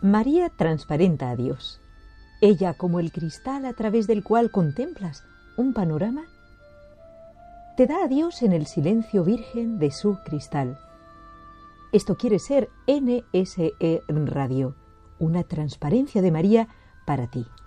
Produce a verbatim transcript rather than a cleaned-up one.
María transparenta a Dios. Ella como el cristal a través del cual contemplas un panorama, te da a Dios en el silencio virgen de su cristal. Esto quiere ser N S E Radio, una transparencia de María para ti.